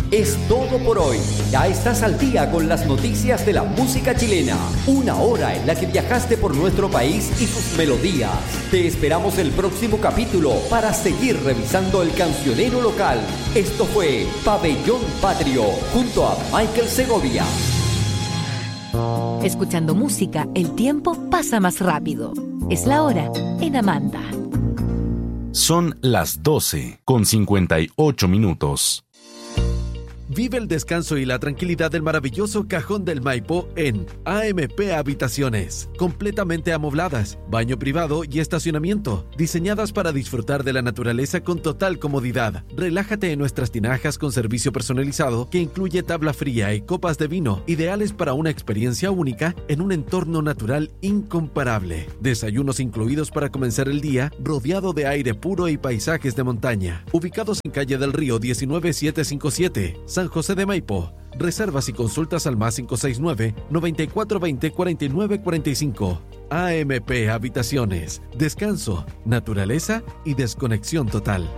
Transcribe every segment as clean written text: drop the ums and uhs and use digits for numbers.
Es todo por hoy. Ya estás al día con las noticias de la música chilena. Una hora en la que viajaste por nuestro país y sus melodías. Te esperamos el próximo capítulo para seguir revisando el cancionero local. Esto fue Pabellón Patrio junto a Michael Segovia. Escuchando música, el tiempo pasa más rápido. Es la hora en Amanda. Son las 12:58. Vive el descanso y la tranquilidad del maravilloso Cajón del Maipo en AMP Habitaciones. Completamente amobladas, baño privado y estacionamiento. Diseñadas para disfrutar de la naturaleza con total comodidad. Relájate en nuestras tinajas con servicio personalizado que incluye tabla fría y copas de vino. Ideales para una experiencia única en un entorno natural incomparable. Desayunos incluidos para comenzar el día rodeado de aire puro y paisajes de montaña. Ubicados en Calle del Río 19757. San José de Maipo. Reservas y consultas al +569 9420 4945. AMP Habitaciones. Descanso, naturaleza y desconexión total.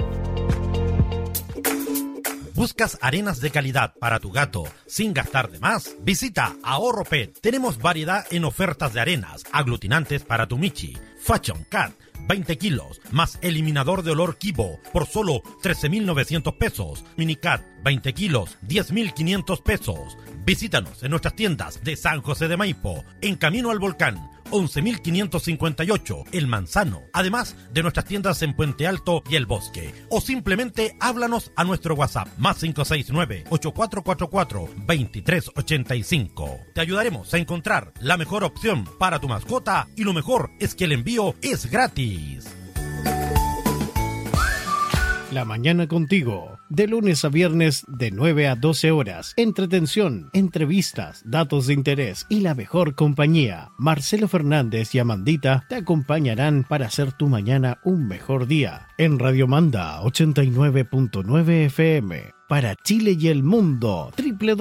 ¿Buscas arenas de calidad para tu gato sin gastar de más? Visita Ahorro Pet. Tenemos variedad en ofertas de arenas, aglutinantes para tu Michi, Fashion Cat, 20 kilos, más eliminador de olor Kibo por solo 13,900 pesos. Minicat, 20 kilos, 10,500 pesos. Visítanos en nuestras tiendas de San José de Maipo, en Camino al Volcán, 11,558, El Manzano, además de nuestras tiendas en Puente Alto y El Bosque. O simplemente háblanos a nuestro WhatsApp, +569-8444-2385. Te ayudaremos a encontrar la mejor opción para tu mascota y lo mejor es que el envío es gratis. La mañana contigo, de lunes a viernes de 9 a 12 horas. Entretención, entrevistas, datos de interés y la mejor compañía. Marcelo Fernández y Amandita te acompañarán para hacer tu mañana un mejor día. En Radio Manda 89.9 FM. Para Chile y el mundo,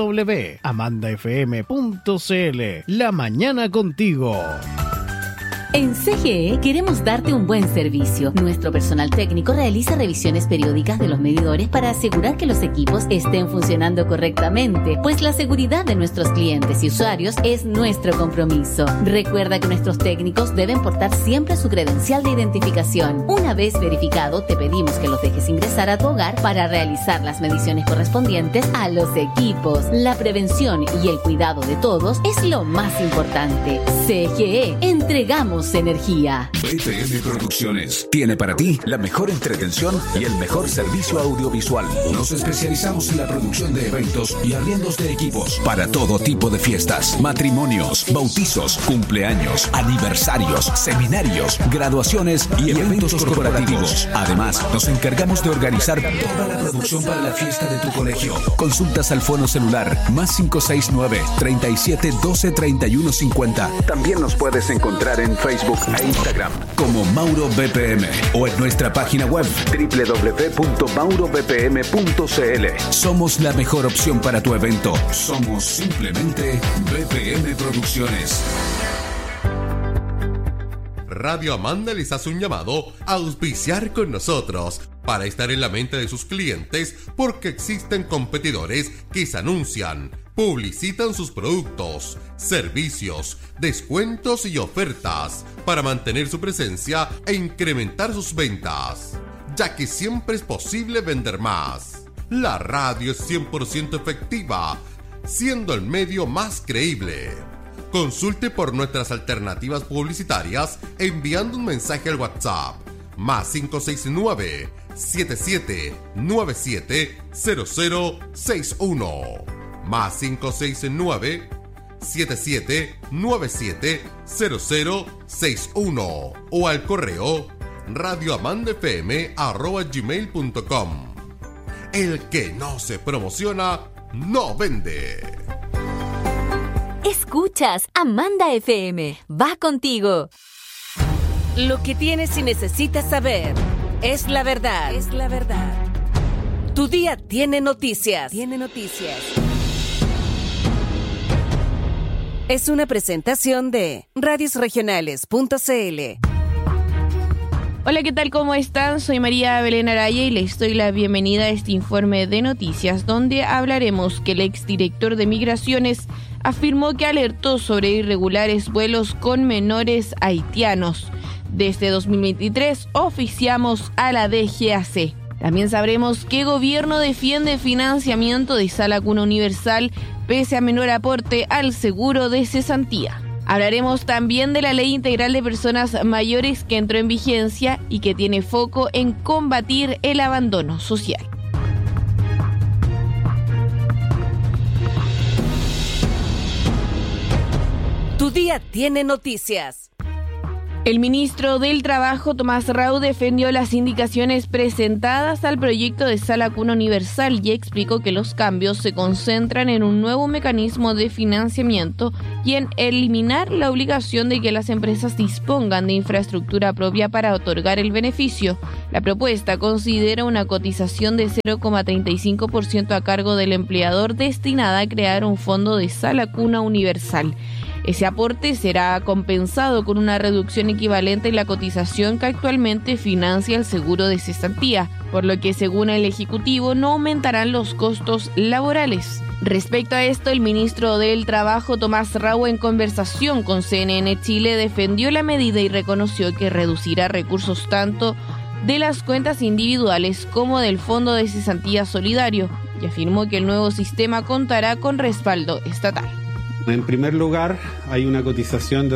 www.amandafm.cl. La mañana contigo. En CGE queremos darte un buen servicio. Nuestro personal técnico realiza revisiones periódicas de los medidores para asegurar que los equipos estén funcionando correctamente, pues la seguridad de nuestros clientes y usuarios es nuestro compromiso. Recuerda que nuestros técnicos deben portar siempre su credencial de identificación. Una vez verificado, te pedimos que los dejes ingresar a tu hogar para realizar las mediciones correspondientes a los equipos. La prevención y el cuidado de todos es lo más importante. CGE, entregamos energía. BPM Producciones tiene para ti la mejor entretención y el mejor servicio audiovisual. Nos especializamos en la producción de eventos y arriendos de equipos para todo tipo de fiestas, matrimonios, bautizos, cumpleaños, aniversarios, seminarios, graduaciones y eventos corporativos. Además, nos encargamos de organizar toda la producción para la fiesta de tu colegio. Consultas al fono celular +569 37 12 31 50. También nos puedes encontrar en Facebook e Instagram como Mauro BPM o en nuestra página web www.maurobpm.cl. Somos la mejor opción para tu evento. Somos simplemente BPM Producciones. Radio Amanda les hace un llamado a auspiciar con nosotros para estar en la mente de sus clientes, porque existen competidores que se anuncian, publicitan sus productos, servicios, descuentos y ofertas para mantener su presencia e incrementar sus ventas, ya que siempre es posible vender más. La radio es 100% efectiva, siendo el medio más creíble. Consulte por nuestras alternativas publicitarias enviando un mensaje al WhatsApp +569 7797 0061 +569 7797 0061 o al correo radioamandafm@gmail.com. El que no se promociona no vende. Escuchas Amanda FM. Va contigo. Lo que tienes y necesitas saber es la verdad. Es la verdad. Tu día tiene noticias. Es una presentación de radiosregionales.cl. Hola, ¿qué tal? ¿Cómo están? Soy María Belén Araya y les doy la bienvenida a este informe de noticias donde hablaremos que el exdirector de Migraciones afirmó que alertó sobre irregulares vuelos con menores haitianos. Desde 2023 oficiamos a la DGAC. También sabremos que gobierno defiende financiamiento de Sala Cuna Universal pese a menor aporte al seguro de cesantía. Hablaremos también de la Ley Integral de Personas Mayores que entró en vigencia y que tiene foco en combatir el abandono social. Tu día tiene noticias. El ministro del Trabajo, Tomás Rau, defendió las indicaciones presentadas al proyecto de Sala Cuna Universal y explicó que los cambios se concentran en un nuevo mecanismo de financiamiento y en eliminar la obligación de que las empresas dispongan de infraestructura propia para otorgar el beneficio. La propuesta considera una cotización de 0,35% a cargo del empleador destinada a crear un fondo de Sala Cuna Universal. Ese aporte será compensado con una reducción equivalente en la cotización que actualmente financia el seguro de cesantía, por lo que según el Ejecutivo no aumentarán los costos laborales. Respecto a esto, el ministro del Trabajo, Tomás Rau, en conversación con CNN Chile, defendió la medida y reconoció que reducirá recursos tanto de las cuentas individuales como del Fondo de Cesantía Solidario y afirmó que el nuevo sistema contará con respaldo estatal. En primer lugar, hay una cotización de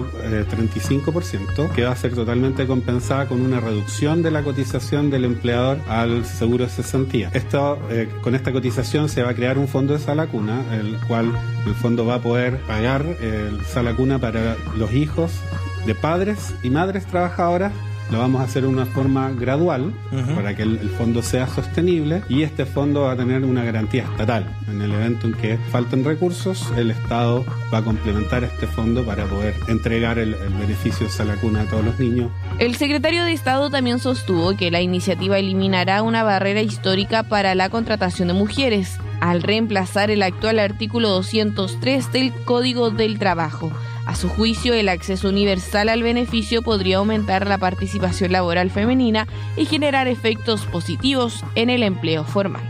0,35% que va a ser totalmente compensada con una reducción de la cotización del empleador al seguro de cesantía. Con esta cotización se va a crear un fondo de Sala Cuna, el cual el fondo va a poder pagar el Sala Cuna para los hijos de padres y madres trabajadoras. Lo vamos a hacer de una forma gradual para que el fondo sea sostenible y este fondo va a tener una garantía estatal. En el evento en que falten recursos, el Estado va a complementar este fondo para poder entregar el beneficio de Sala Cuna a todos los niños. El secretario de Estado también sostuvo que la iniciativa eliminará una barrera histórica para la contratación de mujeres, al reemplazar el actual artículo 203 del Código del Trabajo. A su juicio, el acceso universal al beneficio podría aumentar la participación laboral femenina y generar efectos positivos en el empleo formal.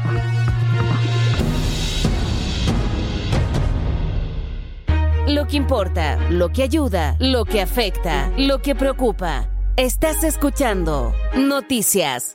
Lo que importa, lo que ayuda, lo que afecta, lo que preocupa. Estás escuchando Noticias.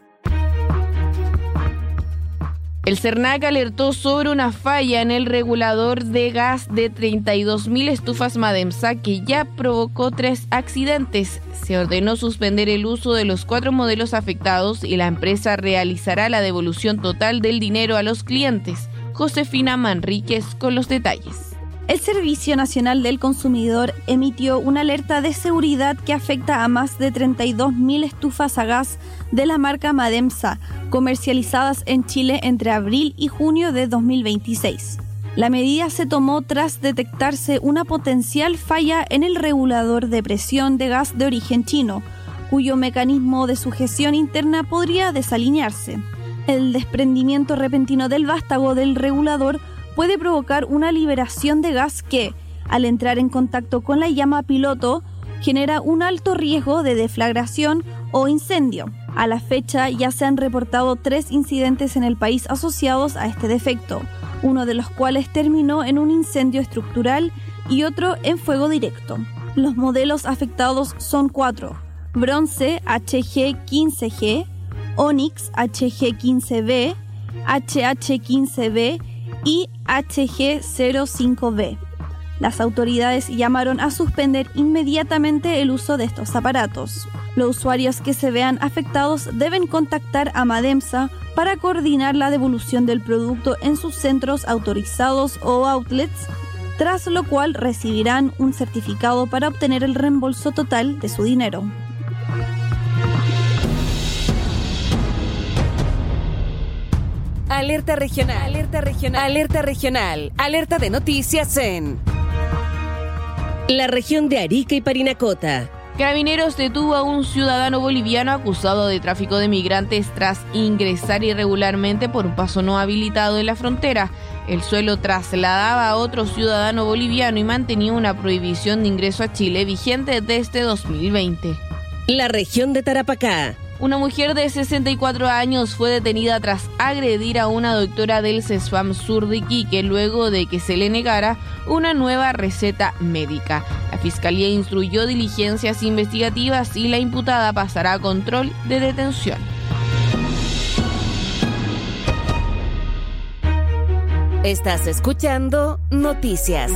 El CERNAC alertó sobre una falla en el regulador de gas de 32.000 estufas Mademsa que ya provocó 3 accidentes. Se ordenó suspender el uso de los 4 modelos afectados y la empresa realizará la devolución total del dinero a los clientes. Josefina Manríquez con los detalles. El Servicio Nacional del Consumidor emitió una alerta de seguridad que afecta a más de 32.000 estufas a gas de la marca Mademsa, comercializadas en Chile entre abril y junio de 2026. La medida se tomó tras detectarse una potencial falla en el regulador de presión de gas de origen chino, cuyo mecanismo de sujeción interna podría desalinearse. El desprendimiento repentino del vástago del regulador puede provocar una liberación de gas que, al entrar en contacto con la llama piloto, genera un alto riesgo de deflagración o incendio. A la fecha ya se han reportado 3 incidentes en el país asociados a este defecto, uno de los cuales terminó en un incendio estructural y otro en fuego directo. Los modelos afectados son 4: Bronce HG15G, Onyx HG15B, HH15B y HG05B. Las autoridades llamaron a suspender inmediatamente el uso de estos aparatos. Los usuarios que se vean afectados deben contactar a Mademsa para coordinar la devolución del producto en sus centros autorizados o outlets, tras lo cual recibirán un certificado para obtener el reembolso total de su dinero. Alerta regional, alerta regional, alerta regional, alerta de noticias en la región de Arica y Parinacota. Carabineros detuvo a un ciudadano boliviano acusado de tráfico de migrantes tras ingresar irregularmente por un paso no habilitado en la frontera. El suelo trasladaba a otro ciudadano boliviano y mantenía una prohibición de ingreso a Chile vigente desde 2020. La región de Tarapacá. Una mujer de 64 años fue detenida tras agredir a una doctora del CESFAM Sur de Iquique luego de que se le negara una nueva receta médica. La Fiscalía instruyó diligencias investigativas y la imputada pasará a control de detención. Estás escuchando Noticias.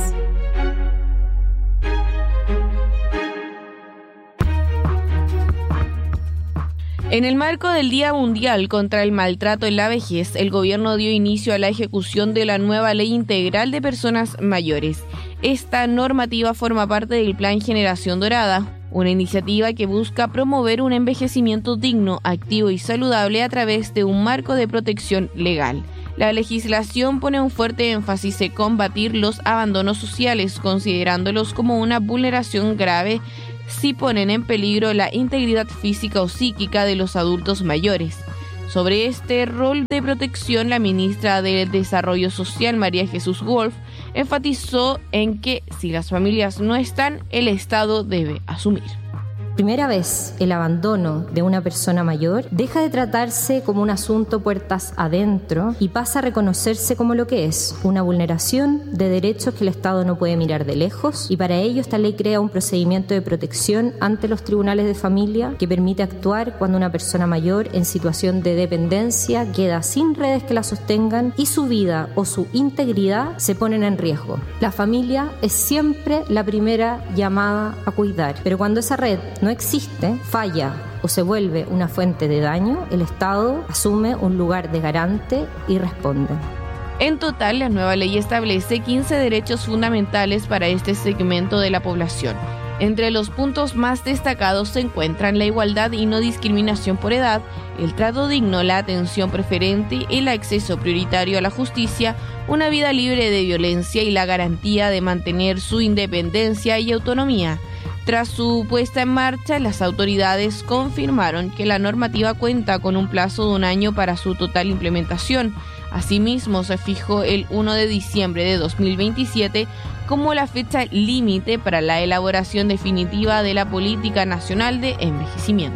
En el marco del Día Mundial contra el Maltrato en la Vejez, el gobierno dio inicio a la ejecución de la nueva Ley Integral de Personas Mayores. Esta normativa forma parte del Plan Generación Dorada, una iniciativa que busca promover un envejecimiento digno, activo y saludable a través de un marco de protección legal. La legislación pone un fuerte énfasis en combatir los abandonos sociales, considerándolos como una vulneración grave si ponen en peligro la integridad física o psíquica de los adultos mayores. Sobre este rol de protección, la ministra de Desarrollo Social, María Jesús Wolf, enfatizó en que si las familias no están, el Estado debe asumir. Primera vez, el abandono de una persona mayor deja de tratarse como un asunto puertas adentro y pasa a reconocerse como lo que es, una vulneración de derechos que el Estado no puede mirar de lejos, y para ello esta ley crea un procedimiento de protección ante los tribunales de familia que permite actuar cuando una persona mayor en situación de dependencia queda sin redes que la sostengan y su vida o su integridad se ponen en riesgo. La familia es siempre la primera llamada a cuidar, pero cuando esa red no existe, falla o se vuelve una fuente de daño, el Estado asume un lugar de garante y responde. En total, la nueva ley establece 15 derechos fundamentales para este segmento de la población. Entre los puntos más destacados se encuentran la igualdad y no discriminación por edad, el trato digno, la atención preferente, el acceso prioritario a la justicia, una vida libre de violencia y la garantía de mantener su independencia y autonomía. Tras su puesta en marcha, las autoridades confirmaron que la normativa cuenta con un plazo de 1 año para su total implementación. Asimismo, se fijó el 1 de diciembre de 2027 como la fecha límite para la elaboración definitiva de la Política Nacional de Envejecimiento.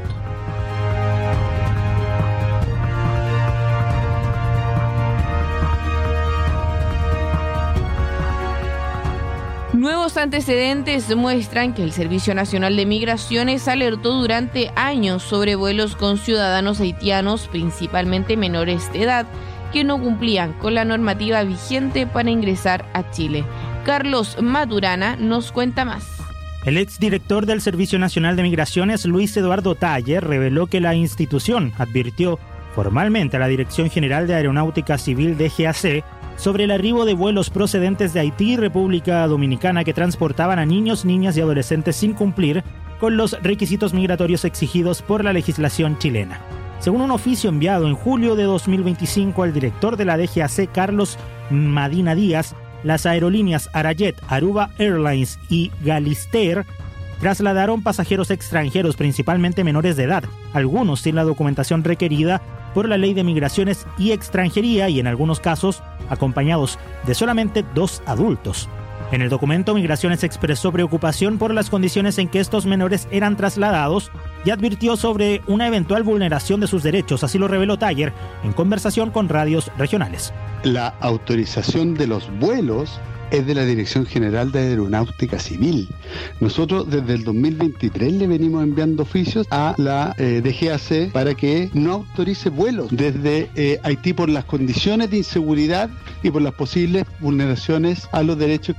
Nuevos antecedentes muestran que el Servicio Nacional de Migraciones alertó durante años sobre vuelos con ciudadanos haitianos, principalmente menores de edad, que no cumplían con la normativa vigente para ingresar a Chile. Carlos Maturana nos cuenta más. El exdirector del Servicio Nacional de Migraciones, Luis Eduardo Taller, reveló que la institución advirtió formalmente a la Dirección General de Aeronáutica Civil DGAC sobre el arribo de vuelos procedentes de Haití y República Dominicana que transportaban a niños, niñas y adolescentes sin cumplir con los requisitos migratorios exigidos por la legislación chilena. Según un oficio enviado en julio de 2025 al director de la DGAC, Carlos Madina Díaz, las aerolíneas Arayet, Aruba Airlines y Galister trasladaron pasajeros extranjeros, principalmente menores de edad, algunos sin la documentación requerida por la Ley de Migraciones y Extranjería y en algunos casos acompañados de solamente 2 adultos. En el documento, Migraciones expresó preocupación por las condiciones en que estos menores eran trasladados y advirtió sobre una eventual vulneración de sus derechos, así lo reveló Taller en conversación con radios regionales. La autorización de los vuelos es de la Dirección General de Aeronáutica Civil. Nosotros desde el 2023 le venimos enviando oficios a la DGAC para que no autorice vuelos desde Haití por las condiciones de inseguridad y por las posibles vulneraciones a los derechos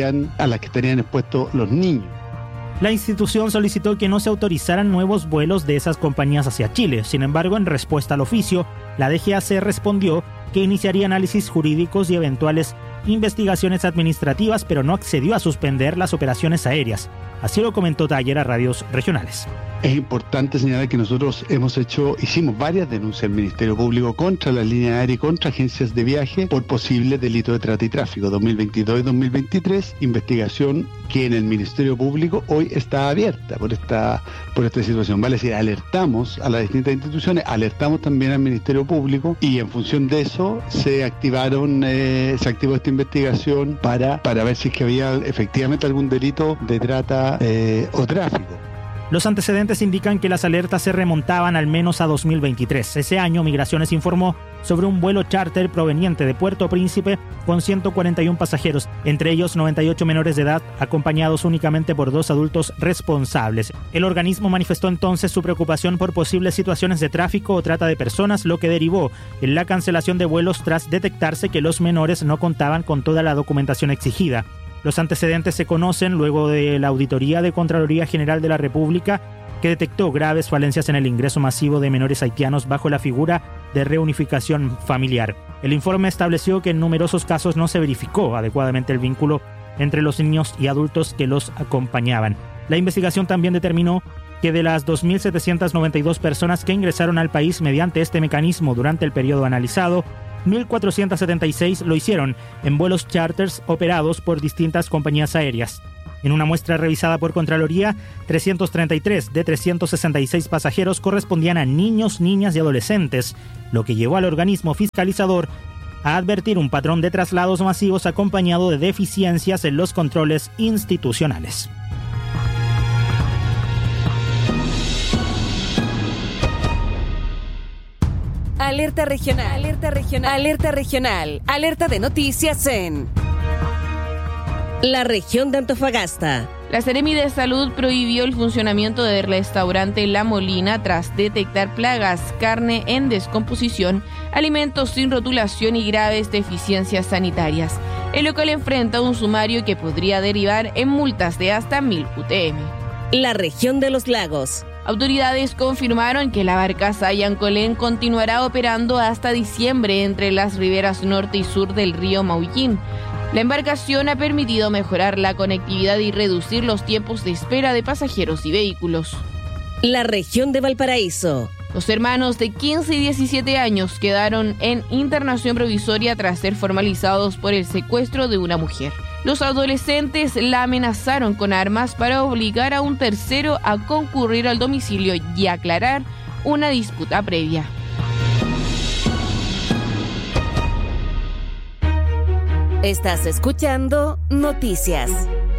a las que estarían expuestos los niños. La institución solicitó que no se autorizaran nuevos vuelos de esas compañías hacia Chile. Sin embargo, en respuesta al oficio, la DGAC respondió que iniciaría análisis jurídicos y eventuales investigaciones administrativas, pero no accedió a suspender las operaciones aéreas. Así lo comentó Taller a radios regionales. Es importante señalar que nosotros hicimos varias denuncias al Ministerio Público contra la línea aérea y contra agencias de viaje por posibles delitos de trata y tráfico 2022 y 2023, investigación que en el Ministerio Público hoy está abierta por esta situación. Vale decir, alertamos a las distintas instituciones, alertamos también al Ministerio Público y en función de eso se activó esta investigación para ver si es que había efectivamente algún delito de trata o tráfico. Los antecedentes indican que las alertas se remontaban al menos a 2023. Ese año, Migraciones informó sobre un vuelo charter proveniente de Puerto Príncipe con 141 pasajeros, entre ellos 98 menores de edad, acompañados únicamente por 2 adultos responsables. El organismo manifestó entonces su preocupación por posibles situaciones de tráfico o trata de personas, lo que derivó en la cancelación de vuelos tras detectarse que los menores no contaban con toda la documentación exigida. Los antecedentes se conocen luego de la auditoría de Contraloría General de la República, que detectó graves falencias en el ingreso masivo de menores haitianos bajo la figura de reunificación familiar. El informe estableció que en numerosos casos no se verificó adecuadamente el vínculo entre los niños y adultos que los acompañaban. La investigación también determinó que de las 2.792 personas que ingresaron al país mediante este mecanismo durante el periodo analizado, 1.476 lo hicieron en vuelos charters operados por distintas compañías aéreas. En una muestra revisada por Contraloría, 333 de 366 pasajeros correspondían a niños, niñas y adolescentes, lo que llevó al organismo fiscalizador a advertir un patrón de traslados masivos acompañado de deficiencias en los controles institucionales. Alerta regional, alerta regional, alerta regional, alerta de noticias en la región de Antofagasta. La Seremi de Salud prohibió el funcionamiento del restaurante La Molina tras detectar plagas, carne en descomposición, alimentos sin rotulación y graves deficiencias sanitarias. El local enfrenta un sumario que podría derivar en multas de hasta 1.000 UTM. La región de los lagos. Autoridades confirmaron que la barcaza Yancolén continuará operando hasta diciembre entre las riberas norte y sur del río Maullín. La embarcación ha permitido mejorar la conectividad y reducir los tiempos de espera de pasajeros y vehículos. La región de Valparaíso. Los hermanos de 15 y 17 años quedaron en internación provisoria tras ser formalizados por el secuestro de una mujer. Los adolescentes la amenazaron con armas para obligar a un tercero a concurrir al domicilio y aclarar una disputa previa. Estás escuchando Noticias.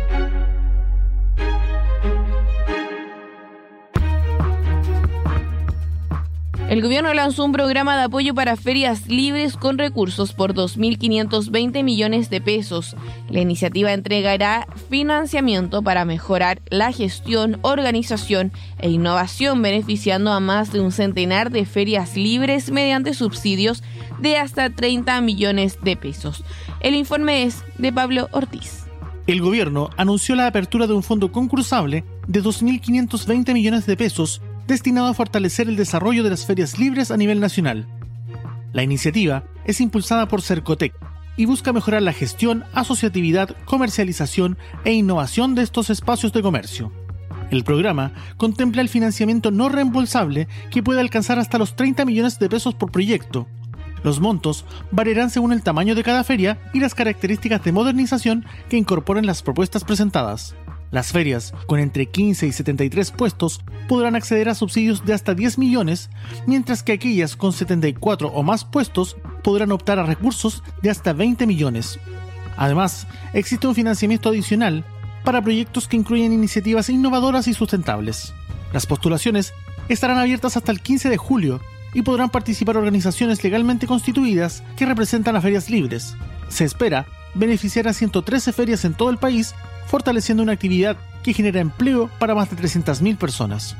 El gobierno lanzó un programa de apoyo para ferias libres con recursos por 2.520 millones de pesos. La iniciativa entregará financiamiento para mejorar la gestión, organización e innovación, beneficiando a más de un centenar de ferias libres mediante subsidios de hasta 30 millones de pesos. El informe es de Pablo Ortiz. El gobierno anunció la apertura de un fondo concursable de 2.520 millones de pesos destinado a fortalecer el desarrollo de las ferias libres a nivel nacional. La iniciativa es impulsada por Cercotec y busca mejorar la gestión, asociatividad, comercialización e innovación de estos espacios de comercio. El programa contempla el financiamiento no reembolsable que puede alcanzar hasta los 30 millones de pesos por proyecto. Los montos variarán según el tamaño de cada feria y las características de modernización que incorporen las propuestas presentadas. Las ferias, con entre 15 y 73 puestos, podrán acceder a subsidios de hasta 10 millones, mientras que aquellas con 74 o más puestos podrán optar a recursos de hasta 20 millones. Además, existe un financiamiento adicional para proyectos que incluyen iniciativas innovadoras y sustentables. Las postulaciones estarán abiertas hasta el 15 de julio y podrán participar organizaciones legalmente constituidas que representan a ferias libres. Se espera beneficiar a 113 ferias en todo el país, fortaleciendo una actividad que genera empleo para más de 300.000 personas.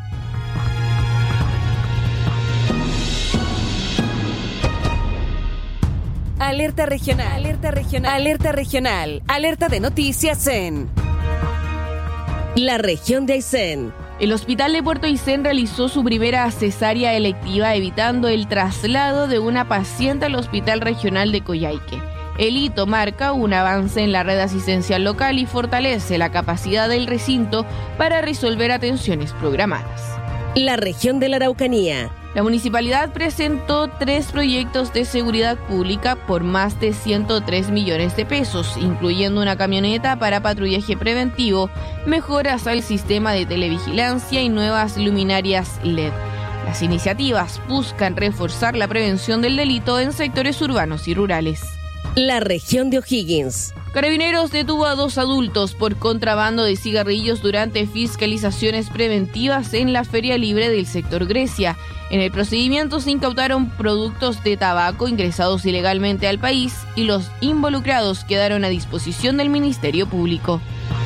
Alerta regional, alerta regional, alerta regional, alerta de noticias en la región de Aysén. El Hospital de Puerto Aysén realizó su primera cesárea electiva, evitando el traslado de una paciente al Hospital Regional de Coyhaique. El hito marca un avance en la red asistencial local y fortalece la capacidad del recinto para resolver atenciones programadas. La región de la Araucanía. La municipalidad presentó 3 proyectos de seguridad pública por más de 103 millones de pesos, incluyendo una camioneta para patrullaje preventivo, mejoras al sistema de televigilancia y nuevas luminarias LED. Las iniciativas buscan reforzar la prevención del delito en sectores urbanos y rurales. La región de O'Higgins. Carabineros detuvo a 2 adultos por contrabando de cigarrillos durante fiscalizaciones preventivas en la Feria Libre del sector Grecia. En el procedimiento se incautaron productos de tabaco ingresados ilegalmente al país y los involucrados quedaron a disposición del Ministerio Público.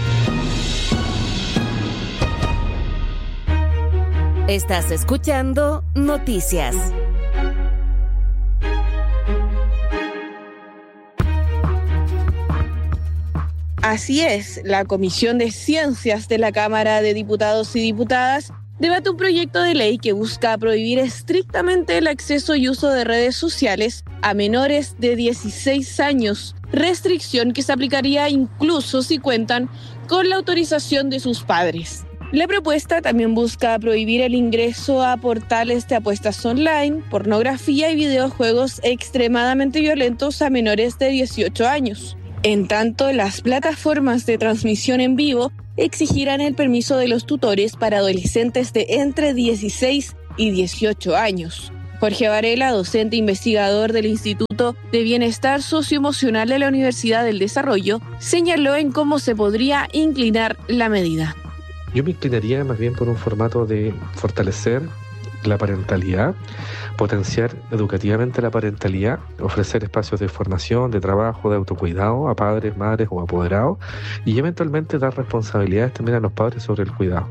Estás escuchando Noticias. Así es, la Comisión de Ciencias de la Cámara de Diputados y Diputadas debate un proyecto de ley que busca prohibir estrictamente el acceso y uso de redes sociales a menores de 16 años, restricción que se aplicaría incluso si cuentan con la autorización de sus padres. La propuesta también busca prohibir el ingreso a portales de apuestas online, pornografía y videojuegos extremadamente violentos a menores de 18 años. En tanto, las plataformas de transmisión en vivo exigirán el permiso de los tutores para adolescentes de entre 16 y 18 años. Jorge Varela, docente investigador del Instituto de Bienestar Socioemocional de la Universidad del Desarrollo, señaló en cómo se podría inclinar la medida. Yo me inclinaría más bien por un formato de fortalecer la parentalidad, potenciar educativamente la parentalidad, ofrecer espacios de formación, de trabajo, de autocuidado a padres, madres o apoderados y eventualmente dar responsabilidades también a los padres sobre el cuidado.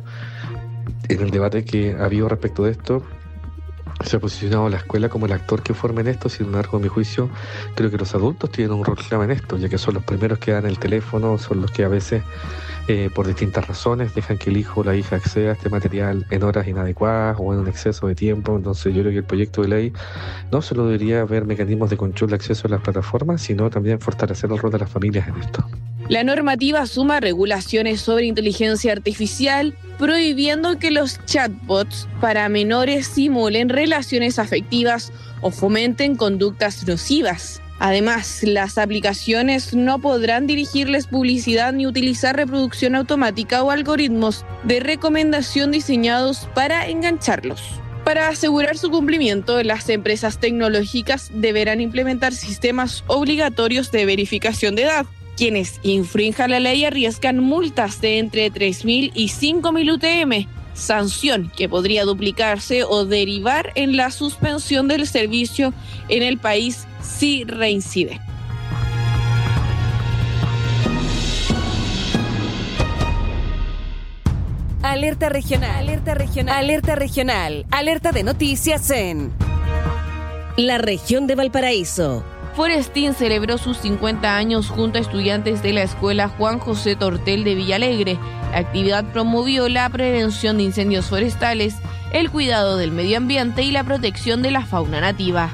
En el debate que ha habido respecto de esto, se ha posicionado la escuela como el actor que forma en esto. Sin embargo, a mi juicio, creo que los adultos tienen un rol clave en esto, ya que son los primeros que dan el teléfono, son los que a veces por distintas razones dejan que el hijo o la hija acceda a este material en horas inadecuadas o en un exceso de tiempo. Entonces yo creo que el proyecto de ley no solo debería haber mecanismos de control de acceso a las plataformas, sino también fortalecer el rol de las familias en esto. La normativa suma regulaciones sobre inteligencia artificial, prohibiendo que los chatbots para menores simulen relaciones afectivas o fomenten conductas nocivas. Además, las aplicaciones no podrán dirigirles publicidad ni utilizar reproducción automática o algoritmos de recomendación diseñados para engancharlos. Para asegurar su cumplimiento, las empresas tecnológicas deberán implementar sistemas obligatorios de verificación de edad. Quienes infrinjan la ley arriesgan multas de entre 3.000 y 5.000 UTM, sanción que podría duplicarse o derivar en la suspensión del servicio en el país si reincide. Alerta regional, alerta regional, alerta regional, alerta de noticias en la región de Valparaíso. Forestín celebró sus 50 años junto a estudiantes de la escuela Juan José Tortel de Villalegre. La actividad promovió la prevención de incendios forestales, el cuidado del medio ambiente y la protección de la fauna nativa.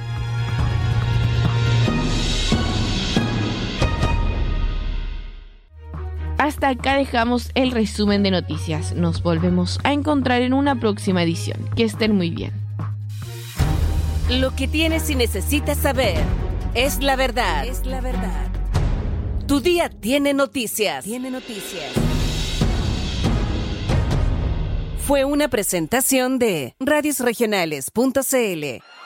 Hasta acá dejamos el resumen de noticias. Nos volvemos a encontrar en una próxima edición. Que estén muy bien. Lo que tienes y necesitas saber es la verdad. Es la verdad. Tu día tiene noticias. Tiene noticias. Fue una presentación de radiosregionales.cl.